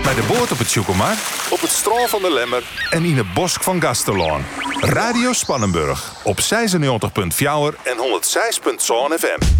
Bij de boot op het Tjoekelmarkt, op het strand van de Lemmer en in het bosk van Gastelaan. Radio Spannenburg op 96.4 en 106.7 FM.